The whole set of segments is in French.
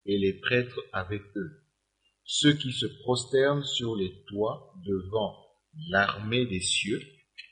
et les prêtres avec eux, ceux qui se prosternent sur les toits devant l'armée des cieux,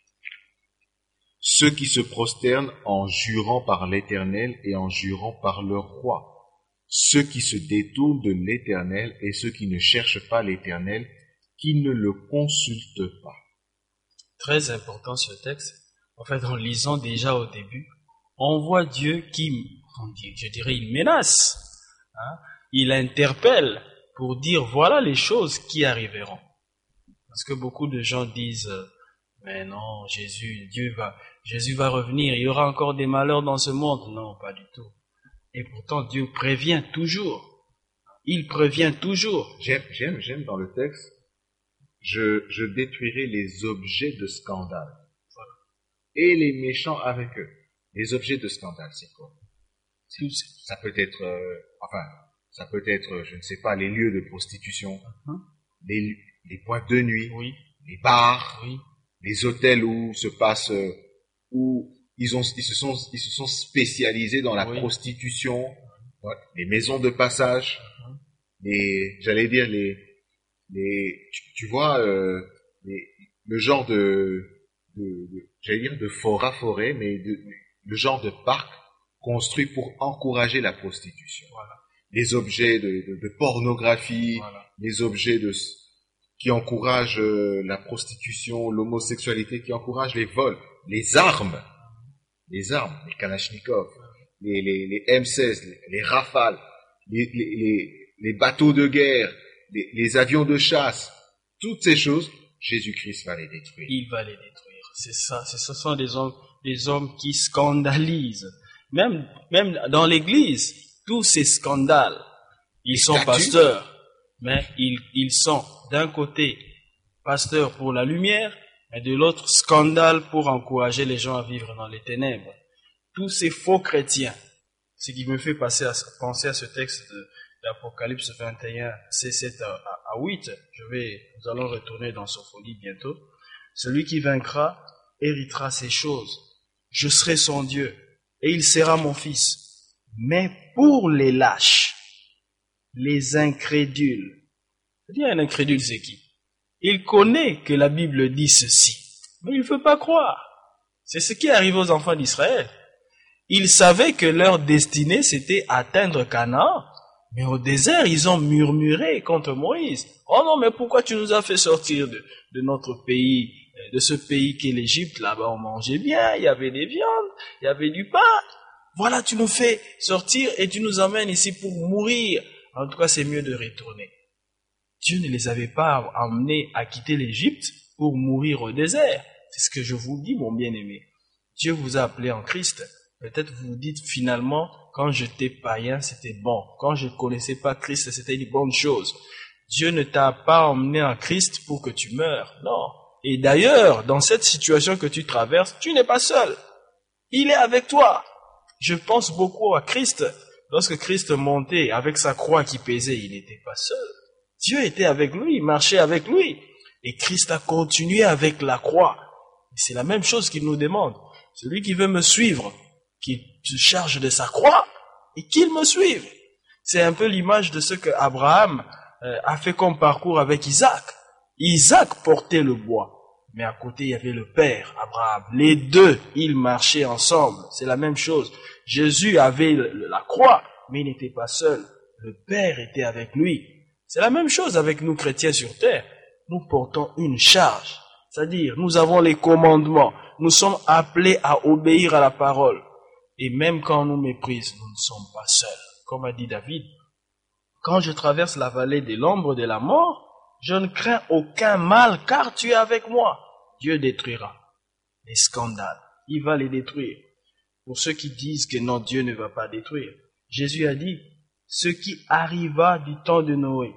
ceux qui se prosternent en jurant par l'Éternel et en jurant par leur roi, ceux qui se détournent de l'Éternel et ceux qui ne cherchent pas l'Éternel, qui ne le consultent pas. Très important ce texte. En fait, en lisant déjà au début, on voit Dieu qui, je dirais, il menace, il interpelle pour dire voilà les choses qui arriveront. Parce que beaucoup de gens disent mais non, Jésus va revenir, il y aura encore des malheurs dans ce monde. Non, pas du tout. Et pourtant Dieu prévient toujours. Il prévient toujours. J'aime dans le texte, je détruirai les objets de scandale. Voilà. Et les méchants avec eux. Les objets de scandale, c'est quoi? Ça peut être, je ne sais pas, les lieux de prostitution, les boîtes de nuit, oui, les bars, oui, les hôtels où ils se sont spécialisés dans la prostitution, les maisons de passage, tu vois, le genre de forêt, mais le genre de parc construit pour encourager la prostitution. Voilà. Les objets de pornographie, voilà. Les objets qui encouragent la prostitution, l'homosexualité, qui encouragent les vols, les armes, les Kalachnikov, les M16, les Rafales, les bateaux de guerre, les avions de chasse, toutes ces choses, Jésus-Christ va les détruire. Il va les détruire. C'est ça. Ce sont des hommes qui scandalisent. Même dans l'église, tous ces scandales, ils sont pasteurs, mais ils sont d'un côté pasteurs pour la lumière, et de l'autre scandale pour encourager les gens à vivre dans les ténèbres. Tous ces faux chrétiens, ce qui me fait penser à ce texte d'Apocalypse 21, c'est 7 à 8. Nous allons retourner dans Sophonie bientôt. Celui qui vaincra héritera ces choses. Je serai son Dieu et il sera mon fils. Mais pour les lâches, les incrédules, c'est-à-dire un incrédule c'est qui? Il connaît que la Bible dit ceci, mais il ne veut pas croire. C'est ce qui est arrivé aux enfants d'Israël. Ils savaient que leur destinée c'était atteindre Canaan, mais au désert ils ont murmuré contre Moïse. Oh non, mais pourquoi tu nous as fait sortir de notre pays, de ce pays qu'est l'Égypte? Là-bas on mangeait bien, il y avait des viandes, il y avait du pain. Voilà, tu nous fais sortir et tu nous emmènes ici pour mourir. En tout cas, c'est mieux de retourner. Dieu ne les avait pas emmenés à quitter l'Égypte pour mourir au désert. C'est ce que je vous dis, mon bien-aimé. Dieu vous a appelé en Christ. Peut-être vous vous dites finalement, quand j'étais païen, c'était bon. Quand je ne connaissais pas Christ, c'était une bonne chose. Dieu ne t'a pas emmené en Christ pour que tu meures. Non. Et d'ailleurs, dans cette situation que tu traverses, tu n'es pas seul. Il est avec toi. Je pense beaucoup à Christ. Lorsque Christ montait avec sa croix qui pesait, il n'était pas seul. Dieu était avec lui, il marchait avec lui. Et Christ a continué avec la croix. Et c'est la même chose qu'il nous demande. Celui qui veut me suivre, qu'il se charge de sa croix et qu'il me suive. C'est un peu l'image de ce que Abraham a fait comme parcours avec Isaac. Isaac portait le bois, mais à côté il y avait le père, Abraham. Les deux, ils marchaient ensemble. C'est la même chose. Jésus avait la croix, mais il n'était pas seul. Le Père était avec lui. C'est la même chose avec nous chrétiens sur terre. Nous portons une charge. C'est-à-dire, nous avons les commandements. Nous sommes appelés à obéir à la parole. Et même quand on nous méprise, nous ne sommes pas seuls. Comme a dit David, quand je traverse la vallée de l'ombre de la mort, je ne crains aucun mal car tu es avec moi. Dieu détruira les scandales. Il va les détruire. Pour ceux qui disent que non, Dieu ne va pas détruire. Jésus a dit, ce qui arriva du temps de Noé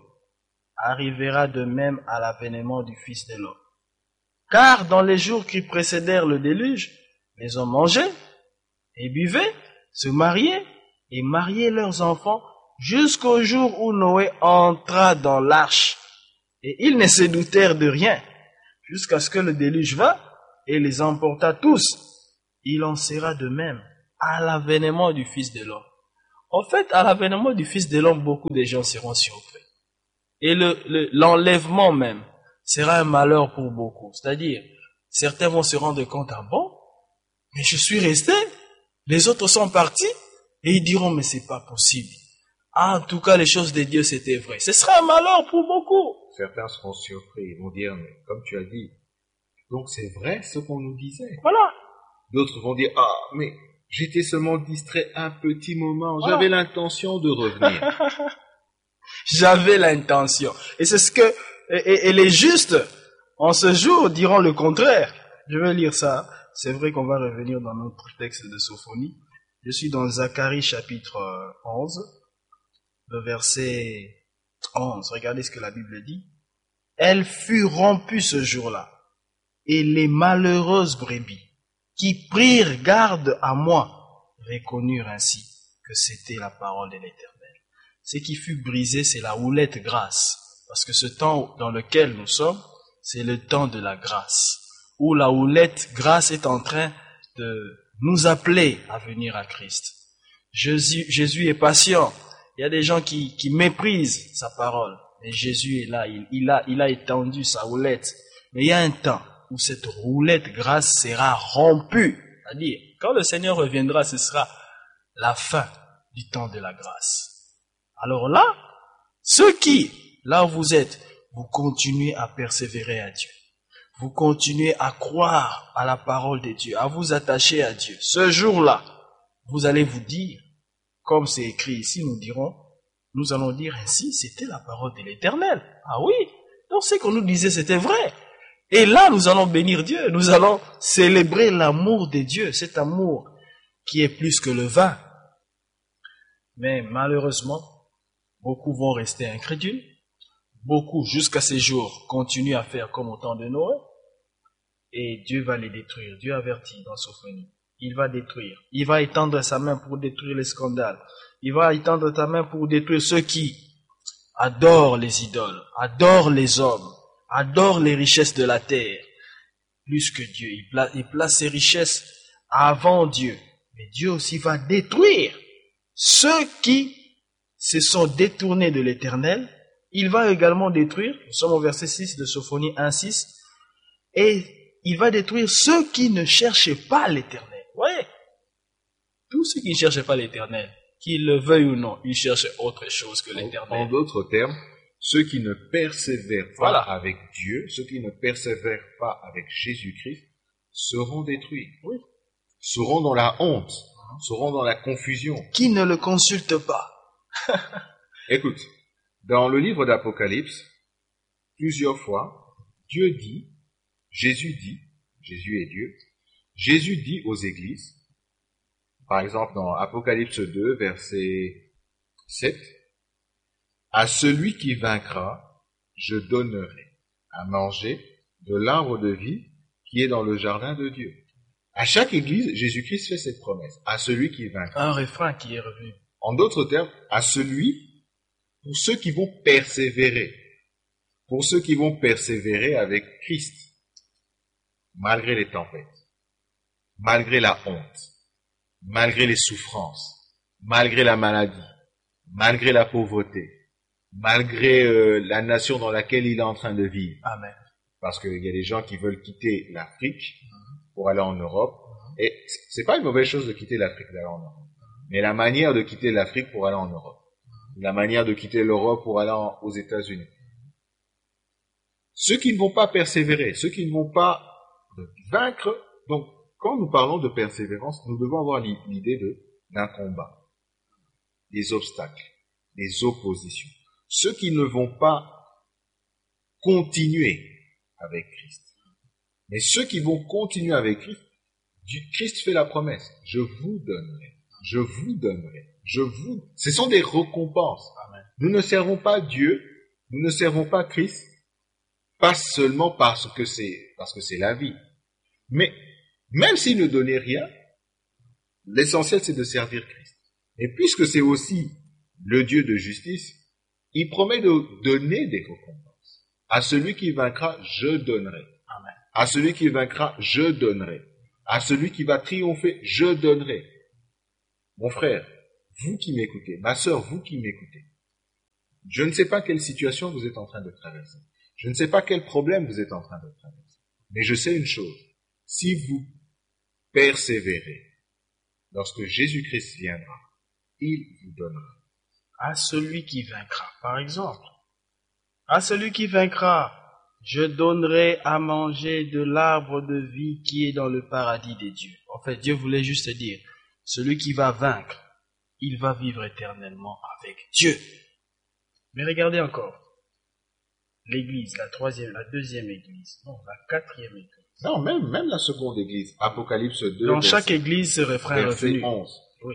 arrivera de même à l'avènement du Fils de l'homme. Car dans les jours qui précédèrent le déluge, les hommes mangeaient et buvaient, se mariaient et mariaient leurs enfants jusqu'au jour où Noé entra dans l'arche. Et ils ne se doutèrent de rien jusqu'à ce que le déluge vint et les emporta tous. Il en sera de même à l'avènement du Fils de l'homme. En fait, à l'avènement du Fils de l'homme, beaucoup de gens seront surpris. Et l'enlèvement même sera un malheur pour beaucoup. C'est-à-dire, certains vont se rendre compte, ah bon, mais je suis resté, les autres sont partis, et ils diront, mais c'est pas possible. Ah, en tout cas, les choses de Dieu, c'était vrai. Ce sera un malheur pour beaucoup. Certains seront surpris, ils vont dire, mais comme tu as dit, donc c'est vrai ce qu'on nous disait. Voilà. D'autres vont dire, ah, mais j'étais seulement distrait un petit moment, Voilà. j'avais l'intention de revenir. J'avais l'intention. Et c'est ce que, et les justes, en ce jour, diront le contraire. Je vais lire ça. C'est vrai qu'on va revenir dans notre texte de Sophonie. Je suis dans Zacharie chapitre 11, le verset 11. Regardez ce que la Bible dit. Elle fut rompue ce jour-là, et les malheureuses brebis qui prirent garde à moi reconnurent ainsi que c'était la parole de l'Éternel. Ce qui fut brisé, c'est la houlette grasse, parce que ce temps dans lequel nous sommes, c'est le temps de la grâce, où la houlette grasse est en train de nous appeler à venir à Christ. Jésus est patient. Il y a des gens qui méprisent sa parole. Mais Jésus est là, il a étendu sa houlette. Mais il y a un temps où cette houlette grasse sera rompue. C'est-à-dire, quand le Seigneur reviendra, ce sera la fin du temps de la grâce. Alors là, ceux qui, là où vous êtes, vous continuez à persévérer à Dieu. Vous continuez à croire à la parole de Dieu, à vous attacher à Dieu. Ce jour-là, vous allez vous dire, comme c'est écrit ici, nous allons dire ainsi, c'était la parole de l'Éternel. Ah oui, donc ce qu'on nous disait, c'était vrai. Et là, nous allons bénir Dieu, nous allons célébrer l'amour de Dieu, cet amour qui est plus que le vin. Mais malheureusement, beaucoup vont rester incrédules. Beaucoup, jusqu'à ces jours, continuent à faire comme au temps de Noé. Et Dieu va les détruire. Dieu avertit dans Sophonie. Il va détruire. Il va étendre sa main pour détruire les scandales. Il va étendre sa main pour détruire ceux qui adorent les idoles, adorent les hommes, adorent les richesses de la terre. Plus que Dieu. Il place ses richesses avant Dieu. Mais Dieu aussi va détruire ceux qui se sont détournés de l'Éternel. Il va également détruire, nous sommes au verset 6 de Sophonie 1:6, et il va détruire ceux qui ne cherchaient pas l'Éternel. Vous voyez, tous ceux qui ne cherchaient pas l'Éternel, qu'ils le veuillent ou non, ils cherchent autre chose que l'Éternel. En d'autres termes, ceux qui ne persévèrent pas avec Dieu, ceux qui ne persévèrent pas avec Jésus-Christ, seront détruits. Oui. Seront dans la honte, seront dans la confusion. Qui ne le consulte pas. Écoute, dans le livre d'Apocalypse, plusieurs fois, Dieu dit, Jésus est Dieu, Jésus dit aux églises, par exemple dans Apocalypse 2, verset 7, « À celui qui vaincra, je donnerai à manger de l'arbre de vie qui est dans le jardin de Dieu. » À chaque église, Jésus-Christ fait cette promesse, à celui qui vaincra. Un refrain qui est revenu. En d'autres termes, à celui, pour ceux qui vont persévérer, avec Christ, malgré les tempêtes, malgré la honte, malgré les souffrances, malgré la maladie, malgré la pauvreté, malgré la nation dans laquelle il est en train de vivre. Amen. Parce qu'il y a des gens qui veulent quitter l'Afrique pour aller en Europe, et c'est pas une mauvaise chose de quitter l'Afrique d'aller en Europe, mais la manière de quitter l'Afrique pour aller en Europe, la manière de quitter l'Europe pour aller aux États-Unis. Ceux qui ne vont pas persévérer, ceux qui ne vont pas vaincre, donc quand nous parlons de persévérance, nous devons avoir l'idée d'un combat, des obstacles, des oppositions. Ceux qui ne vont pas continuer avec Christ. Mais ceux qui vont continuer avec Christ, Christ fait la promesse, je vous donnerai, je vous donnerai, ce sont des récompenses. Amen. Nous ne servons pas Dieu, nous ne servons pas Christ, pas seulement parce que c'est la vie. Mais, même s'il ne donnait rien, l'essentiel c'est de servir Christ. Et puisque c'est aussi le Dieu de justice, il promet de donner des récompenses. À celui qui vaincra, je donnerai. Amen. À celui qui vaincra, je donnerai. À celui qui va triompher, je donnerai. Mon frère, vous qui m'écoutez, ma sœur, vous qui m'écoutez, je ne sais pas quelle situation vous êtes en train de traverser. Je ne sais pas quel problème vous êtes en train de traverser. Mais je sais une chose. Si vous persévérez, lorsque Jésus-Christ viendra, il vous donnera. À celui qui vaincra, par exemple. À celui qui vaincra, je donnerai à manger de l'arbre de vie qui est dans le paradis des dieux. En fait, Dieu voulait juste dire, celui qui va vaincre, il va vivre éternellement avec Dieu. Mais regardez encore. L'église, la deuxième église, non, la quatrième église. Non, même la seconde église, Apocalypse 2. Dans chaque église, ce refrain est revenu. 11. Oui.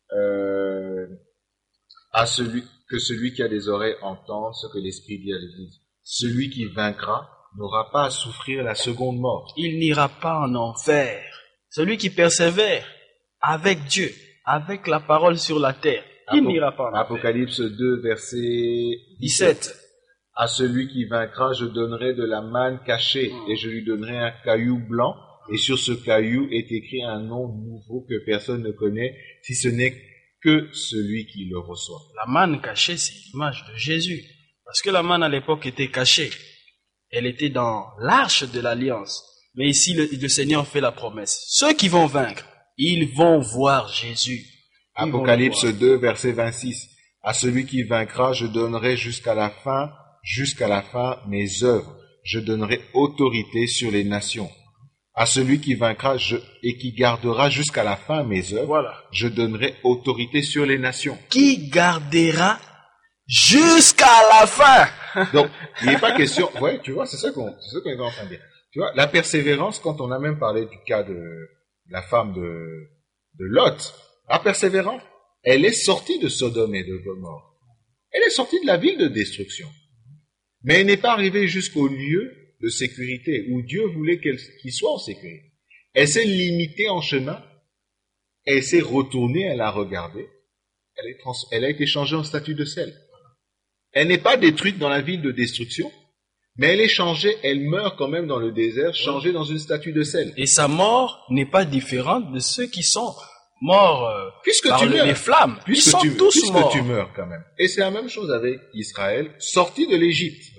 Que celui qui a des oreilles entende ce que l'Esprit dit à l'église. Celui qui vaincra n'aura pas à souffrir la seconde mort. Il n'ira pas en enfer. Celui qui persévère avec Dieu, avec la parole sur la terre, il n'ira pas en enfer. Apocalypse 2, verset 17. À celui qui vaincra, je donnerai de la manne cachée, et je lui donnerai un caillou blanc, et sur ce caillou est écrit un nom nouveau que personne ne connaît, si ce n'est que celui qui le reçoit. La manne cachée, c'est l'image de Jésus. Parce que la manne à l'époque était cachée. Elle était dans l'arche de l'alliance. Mais ici, le Seigneur fait la promesse. Ceux qui vont vaincre, ils vont voir Jésus. Apocalypse 2, verset 26. À celui qui vaincra, je donnerai jusqu'à la fin mes œuvres. Je donnerai autorité sur les nations. À celui qui vaincra et qui gardera jusqu'à la fin mes œuvres, voilà. Je donnerai autorité sur les nations. Qui gardera jusqu'à la fin. Donc, il n'est pas question... Ouais, tu vois, c'est ça qu'on est en train de dire. Tu vois, la persévérance, quand on a même parlé du cas de la femme de Lot, la persévérance, elle est sortie de Sodome et de Gomorrhe. Elle est sortie de la ville de destruction. Mais elle n'est pas arrivée jusqu'au lieu de sécurité où Dieu voulait qu'il soit en sécurité. Elle s'est limitée en chemin, elle s'est retournée, elle a regardé, elle a été changée en statue de sel. Elle n'est pas détruite dans la ville de destruction, mais elle est changée, elle meurt quand même dans le désert, changée dans une statue de sel. Et sa mort n'est pas différente de ceux qui sont morts par les flammes. Ils sont tous morts. Puisque tu meurs quand même. Et c'est la même chose avec Israël, sorti de l'Égypte. Oui.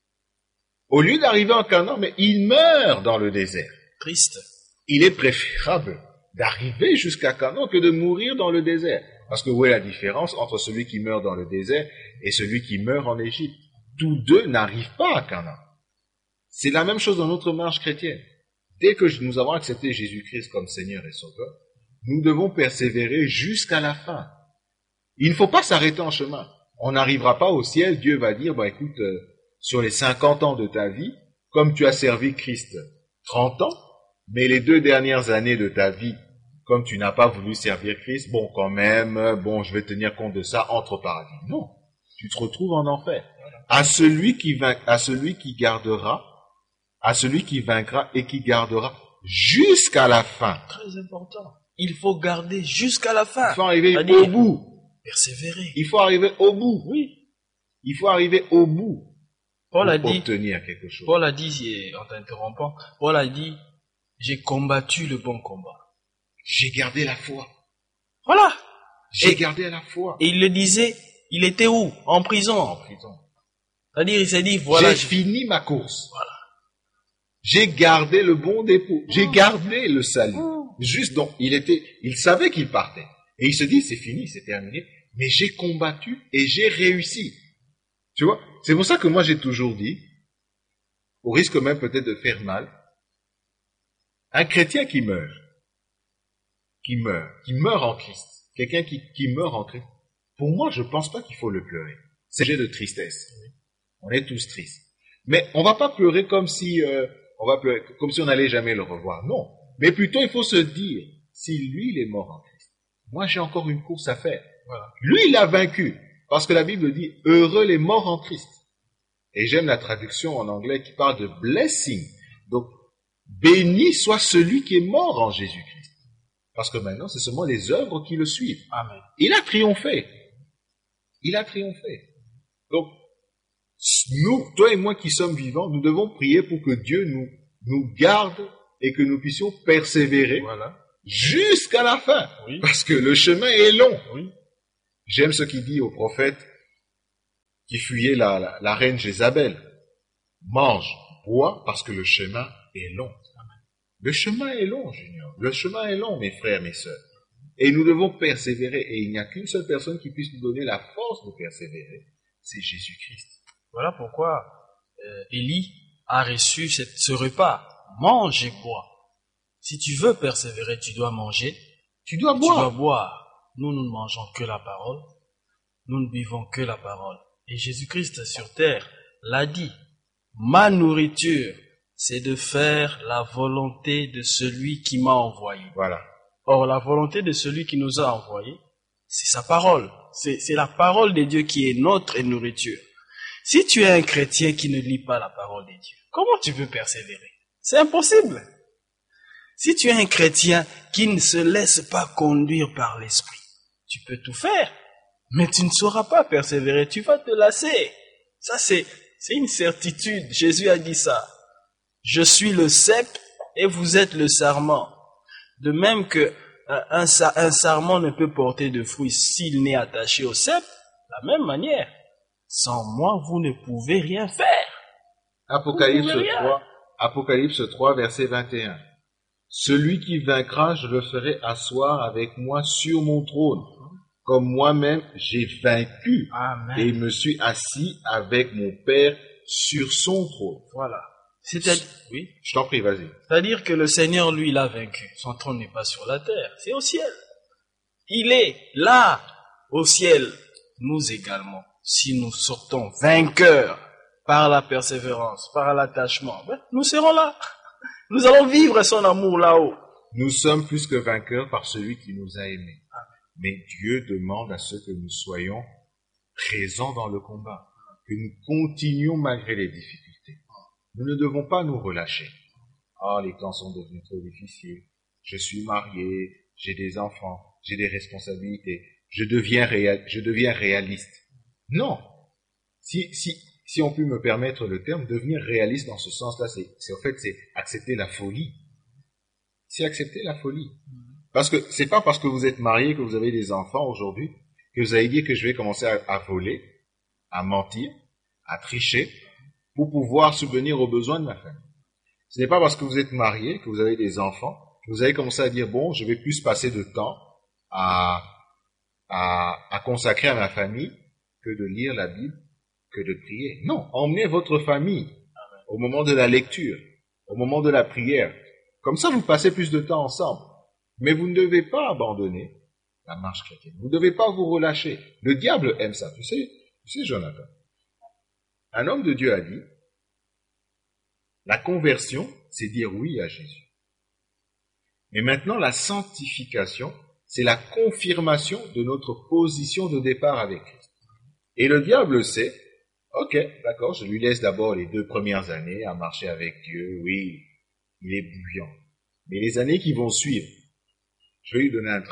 Au lieu d'arriver en Canaan, mais il meurt dans le désert. Triste. Il est préférable d'arriver jusqu'à Canaan que de mourir dans le désert. Parce que où est la différence entre celui qui meurt dans le désert et celui qui meurt en Égypte? Tous deux n'arrivent pas à Canaan. C'est la même chose dans notre marche chrétienne. Dès que nous avons accepté Jésus-Christ comme Seigneur et Sauveur, nous devons persévérer jusqu'à la fin. Il ne faut pas s'arrêter en chemin. On n'arrivera pas au ciel, Dieu va dire, écoute, sur les 50 ans de ta vie, comme tu as servi Christ 30 ans, mais les 2 dernières années de ta vie, comme tu n'as pas voulu servir Christ, quand même, je vais tenir compte de ça, entre au paradis. Non, tu te retrouves en enfer. À celui qui vaincra et qui gardera jusqu'à la fin. Très important. Il faut garder jusqu'à la fin. Il faut arriver au bout. Persévérer. Il faut arriver au bout. Oui. Il faut arriver au bout. Paul a obtenir quelque chose. Paul a dit, en t'interrompant, Paul a dit, j'ai combattu le bon combat. J'ai gardé la foi. Voilà. J'ai gardé la foi. Et il le disait, il était où? En prison. En prison. C'est-à-dire, il s'est dit, voilà. J'ai fini ma course. Voilà. J'ai gardé le bon dépôt. J'ai gardé le salut. Juste donc, il savait qu'il partait. Et il se dit, c'est fini, c'est terminé. Mais j'ai combattu et j'ai réussi. Tu vois? C'est pour ça que moi j'ai toujours dit, au risque même peut-être de faire mal, un chrétien qui meurt en Christ, quelqu'un qui meurt en Christ, pour moi je pense pas qu'il faut le pleurer. C'est un sujet de tristesse. On est tous tristes. Mais on va pas pleurer comme si on n'allait jamais le revoir. Non. Mais plutôt il faut se dire, si lui il est mort en Christ, moi j'ai encore une course à faire. Voilà. Lui il a vaincu. Parce que la Bible dit, heureux les morts en Christ. Et j'aime la traduction en anglais qui parle de blessing. Donc, béni soit celui qui est mort en Jésus-Christ. Parce que maintenant, c'est seulement les œuvres qui le suivent. Amen. Il a triomphé. Il a triomphé. Donc, nous, toi et moi qui sommes vivants, nous devons prier pour que Dieu nous garde et que nous puissions persévérer jusqu'à la fin. Oui. Parce que le chemin est long. Oui. J'aime ce qu'il dit au prophète qui fuyait la reine Jézabel. Mange, bois, parce que le chemin est long. Le chemin est long, Junior. Le chemin est long, mes frères, mes sœurs. Et nous devons persévérer. Et il n'y a qu'une seule personne qui puisse nous donner la force de persévérer. C'est Jésus-Christ. Voilà pourquoi Élie a reçu ce repas. Mange et bois. Si tu veux persévérer, tu dois manger. Tu dois Tu boire. dois boire. Nous ne mangeons que la parole. Nous ne buvons que la parole. Et Jésus-Christ sur terre l'a dit. Ma nourriture, c'est de faire la volonté de celui qui m'a envoyé. Voilà. Or, la volonté de celui qui nous a envoyés, c'est sa parole. C'est la parole de Dieu qui est notre nourriture. Si tu es un chrétien qui ne lit pas la parole de Dieu, comment tu peux persévérer? C'est impossible. Si tu es un chrétien qui ne se laisse pas conduire par l'esprit, tu peux tout faire, mais tu ne sauras pas persévérer, tu vas te lasser. Ça, c'est une certitude. Jésus a dit ça. Je suis le cep et vous êtes le sarment. De même que un sarment ne peut porter de fruits s'il n'est attaché au cep, de la même manière, sans moi, vous ne pouvez rien faire. Apocalypse 3, verset 21. Celui qui vaincra, je le ferai asseoir avec moi sur mon trône, comme moi-même j'ai vaincu. Amen. Et me suis assis avec mon Père sur son trône. Voilà. Oui. Je t'en prie, vas-y. C'est-à-dire que le Seigneur, lui, l'a vaincu. Son trône n'est pas sur la terre, c'est au ciel. Il est là, au ciel. Nous également, si nous sortons vainqueurs par la persévérance, par l'attachement, nous serons là. Nous allons vivre son amour là-haut. Nous sommes plus que vainqueurs par celui qui nous a aimés. Mais Dieu demande à ce que nous soyons présents dans le combat, que nous continuions malgré les difficultés. Nous ne devons pas nous relâcher. Ah, les temps sont devenus trop difficiles. Je suis marié, j'ai des enfants, j'ai des responsabilités. Je deviens réaliste. Non. Si on peut me permettre le terme, devenir réaliste dans ce sens-là, c'est accepter la folie. C'est accepter la folie. Parce que c'est pas parce que vous êtes marié, que vous avez des enfants aujourd'hui, que vous allez dire que je vais commencer à voler, à mentir, à tricher, pour pouvoir subvenir aux besoins de ma famille. Ce n'est pas parce que vous êtes marié, que vous avez des enfants, que vous allez commencer à dire, bon, je vais plus passer de temps à consacrer à ma famille que de lire la Bible, que de prier. Non, emmenez votre famille au moment de la lecture, au moment de la prière. Comme ça, vous passez plus de temps ensemble. Mais vous ne devez pas abandonner la marche chrétienne. Vous ne devez pas vous relâcher. Le diable aime ça. Tu sais, Jonathan, un homme de Dieu a dit, la conversion, c'est dire oui à Jésus. Mais maintenant, la sanctification, c'est la confirmation de notre position de départ avec Christ. Et le diable sait, ok, d'accord, je lui laisse d'abord les 2 premières années à marcher avec Dieu, oui, il est bouillant. Mais les années qui vont suivre, je vais lui donner un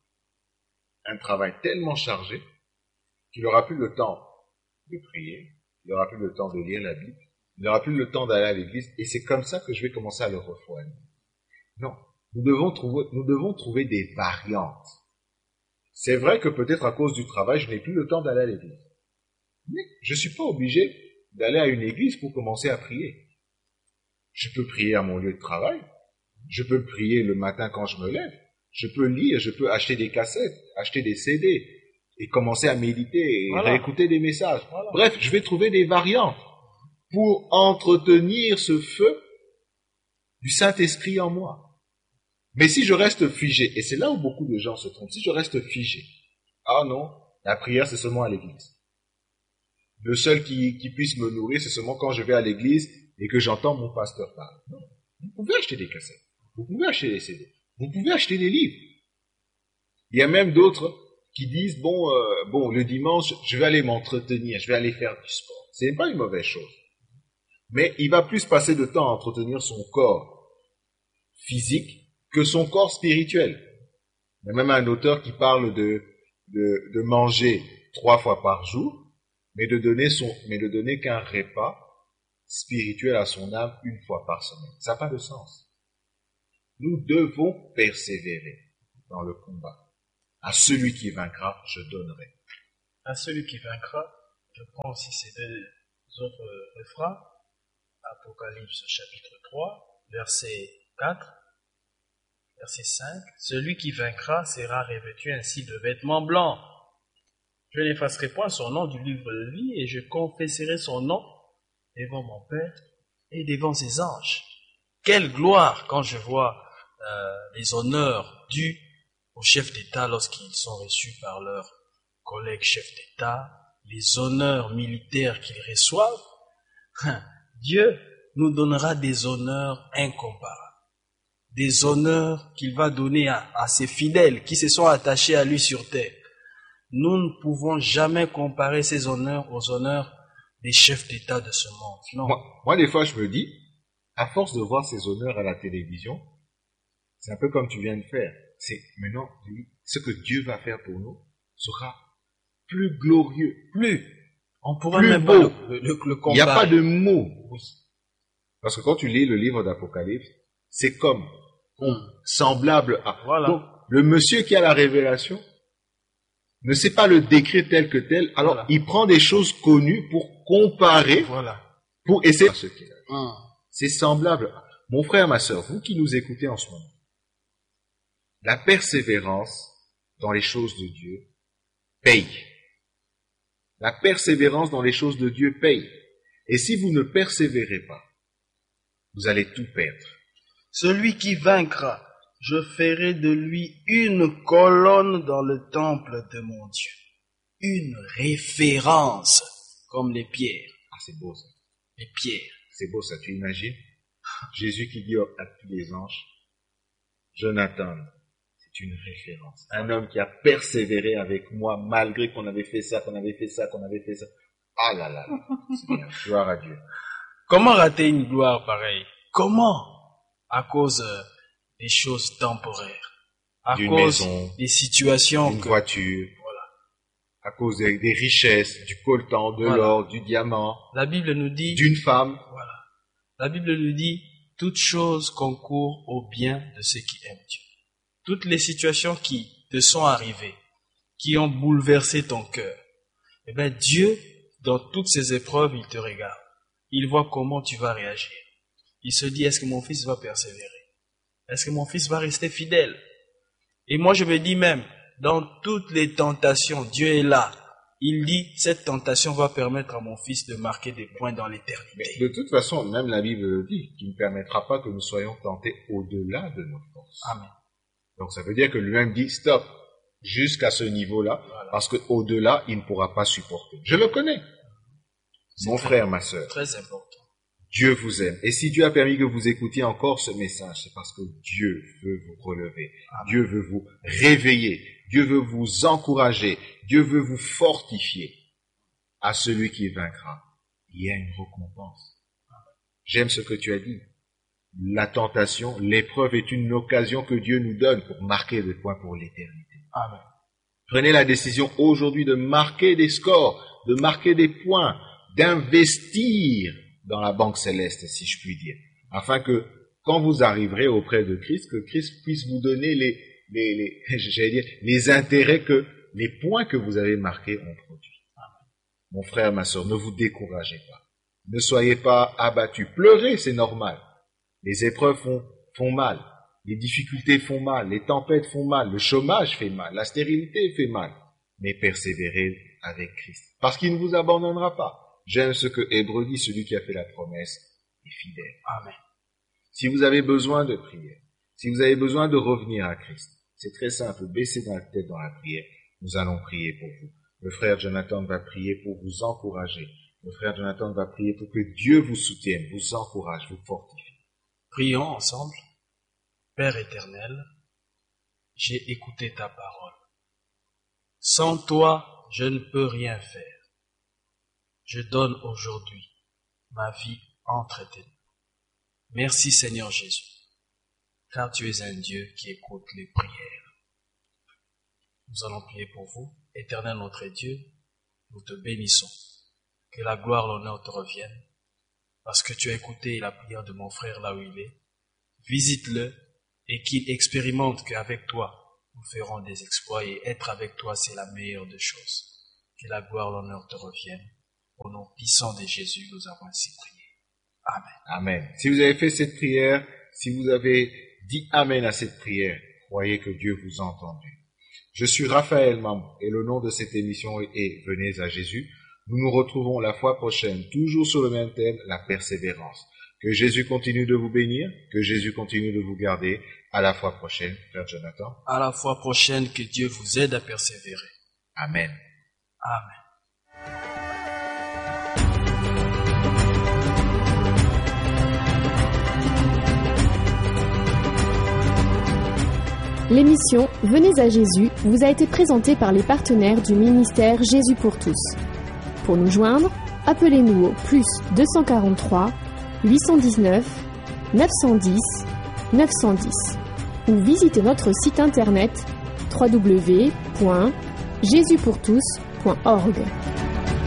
travail tellement chargé qu'il n'aura plus le temps de prier, il n'aura plus le temps de lire la Bible, il n'aura plus le temps d'aller à l'église, et c'est comme ça que je vais commencer à le refroidir. Non, nous devons trouver des variantes. C'est vrai que peut-être à cause du travail, je n'ai plus le temps d'aller à l'église. Mais je ne suis pas obligé d'aller à une église pour commencer à prier. Je peux prier à mon lieu de travail, je peux prier le matin quand je me lève, je peux lire, je peux acheter des cassettes, acheter des CD, et commencer à méditer et réécouter des messages. Voilà. Bref, je vais trouver des variantes pour entretenir ce feu du Saint-Esprit en moi. Mais si je reste figé, et c'est là où beaucoup de gens se trompent, si je reste figé, ah non, la prière c'est seulement à l'église. Le seul qui puisse me nourrir, c'est seulement quand je vais à l'église et que j'entends mon pasteur parler. Non, vous pouvez acheter des cassettes, vous pouvez acheter des CD, vous pouvez acheter des livres. Il y a même d'autres qui disent, bon, le dimanche, je vais aller m'entretenir, je vais aller faire du sport. C'est pas une mauvaise chose. Mais il va plus passer de temps à entretenir son corps physique que son corps spirituel. Il y a même un auteur qui parle de manger 3 fois par jour, mais de donner qu'un repas spirituel à son âme 1 fois par semaine. Ça n'a pas de sens. Nous devons persévérer dans le combat. À celui qui vaincra, je donnerai À celui qui vaincra, je prends aussi ces deux autres refrains. Apocalypse chapitre 3, verset 4, verset 5. Celui qui vaincra sera revêtu ainsi de vêtements blancs. Je n'effacerai point son nom du livre de vie et je confesserai son nom devant mon Père et devant ses anges. Quelle gloire quand je vois les honneurs dus aux chefs d'État lorsqu'ils sont reçus par leurs collègues chefs d'État, les honneurs militaires qu'ils reçoivent. Dieu nous donnera des honneurs incomparables, des honneurs qu'il va donner à ses fidèles qui se sont attachés à lui sur terre. Nous ne pouvons jamais comparer ces honneurs aux honneurs des chefs d'État de ce monde. Non. Moi, des fois, je me dis, à force de voir ces honneurs à la télévision, c'est un peu comme tu viens de faire. C'est maintenant, ce que Dieu va faire pour nous sera plus glorieux, on pourrait plus même beau. pas le comparer. Il n'y a pas de mots. Parce que quand tu lis le livre d'Apocalypse, c'est comme semblable à. Voilà. Donc, le monsieur qui a la révélation ne sait pas le décrire tel que tel, alors Voilà. il prend des choses connues pour comparer, Voilà. pour essayer. C'est semblable. Mon frère, ma sœur, vous qui nous écoutez en ce moment, la persévérance dans les choses de Dieu paye. La persévérance dans les choses de Dieu paye. Et si vous ne persévérez pas, vous allez tout perdre. Celui qui vaincra, je ferai de lui une colonne dans le temple de mon Dieu. Une référence, comme les pierres. Ah, c'est beau ça. Les pierres. C'est beau ça, tu imagines? Jésus qui dit à tous les anges, Jonathan, c'est une référence. Un homme qui a persévéré avec moi malgré qu'on avait fait ça, qu'on avait fait ça, qu'on avait fait ça. Ah là là, c'est bien, gloire à Dieu. Comment rater une gloire pareille? Comment? À cause des choses temporaires. À D'une cause maison, des situations d'une voiture, voilà. à cause des richesses, du coltan, de Voilà. l'or, du diamant, La Bible nous dit, d'une femme. voilà. La Bible nous dit, toute chose concourt au bien de ceux qui aiment Dieu. Toutes les situations qui te sont arrivées, qui ont bouleversé ton cœur, eh bien Dieu, dans toutes ces épreuves, il te regarde. Il voit comment tu vas réagir. Il se dit, est-ce que mon fils va persévérer? Est-ce que mon fils va rester fidèle? Et moi, je me dis même, dans toutes les tentations, Dieu est là. Il dit, cette tentation va permettre à mon fils de marquer des points dans l'éternité. De toute façon, même la Bible le dit, qu'il ne permettra pas que nous soyons tentés au-delà de nos forces. Amen. Donc ça veut dire que lui-même dit, stop, jusqu'à ce niveau-là, Voilà. parce qu'au-delà, il ne pourra pas supporter. Je le connais. Mon frère, ma sœur, Très important. Dieu vous aime. Et si Dieu a permis que vous écoutiez encore ce message, c'est parce que Dieu veut vous relever. Amen. Dieu veut vous réveiller. Dieu veut vous encourager. Dieu veut vous fortifier. À celui qui vaincra, il y a une récompense. J'aime ce que tu as dit. La tentation, l'épreuve est une occasion que Dieu nous donne pour marquer des points pour l'éternité. Amen. Prenez la décision aujourd'hui de marquer des scores, de marquer des points, d'investir dans la banque céleste, si je puis dire, afin que quand vous arriverez auprès de Christ, que Christ puisse vous donner les intérêts que les points que vous avez marqués ont produits. Mon frère, ma soeur, ne vous découragez pas. Ne soyez pas abattus. Pleurez, c'est normal. Les épreuves font mal. Les difficultés font mal. Les tempêtes font mal. Le chômage fait mal. La stérilité fait mal. Mais persévérez avec Christ. Parce qu'il ne vous abandonnera pas. J'aime ce que Hébreu dit, celui qui a fait la promesse est fidèle. Amen. Si vous avez besoin de prière, si vous avez besoin de revenir à Christ, c'est très simple. Baissez la tête dans la prière. Nous allons prier pour vous. Le frère Jonathan va prier pour vous encourager. Le frère Jonathan va prier pour que Dieu vous soutienne, vous encourage, vous fortifie. Prions ensemble. Père éternel, j'ai écouté ta parole. Sans toi, je ne peux rien faire. Je donne aujourd'hui ma vie entre tes mains. Merci Seigneur Jésus, car tu es un Dieu qui écoute les prières. Nous allons prier pour vous. Éternel notre Dieu, nous te bénissons. Que la gloire, l'honneur te reviennent, parce que tu as écouté la prière de mon frère là où il est. Visite-le et qu'il expérimente qu'avec toi, nous ferons des exploits et être avec toi, c'est la meilleure des choses. Que la gloire, l'honneur te reviennent. Au nom puissant de Jésus, nous avons ainsi prié. Amen. Amen. Si vous avez fait cette prière, si vous avez dit Amen à cette prière, croyez que Dieu vous a entendu. Je suis Raphaël Mamou et le nom de cette émission est Venez à Jésus. Nous nous retrouvons la fois prochaine, toujours sur le même thème, la persévérance. Que Jésus continue de vous bénir, que Jésus continue de vous garder. À la fois prochaine, Frère Jonathan. À la fois prochaine, que Dieu vous aide à persévérer. Amen. Amen. L'émission Venez à Jésus vous a été présentée par les partenaires du ministère Jésus pour tous. Pour nous joindre, appelez-nous au +243 819 910 910 ou visitez notre site internet www.jesuspourtous.org.